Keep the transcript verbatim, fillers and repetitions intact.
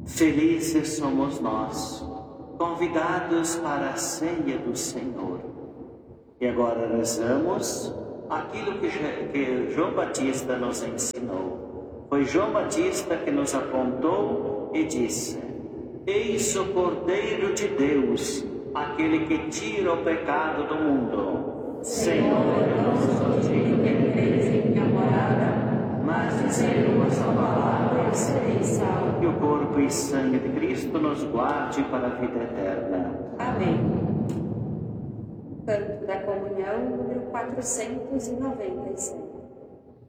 Felizes somos nós, convidados para a ceia do Senhor. E agora rezamos aquilo que, que João Batista nos ensinou. Foi João Batista que nos apontou e disse: Eis o Cordeiro de Deus, aquele que tira o pecado do mundo. Senhor, eu não sou digno de entrar em minha morada, mas dizei-vos a palavra e serei salvo. Que o corpo e sangue de Cristo nos guarde para a vida eterna. Amém. Canto da Comunhão, número quatrocentos e noventa e sete.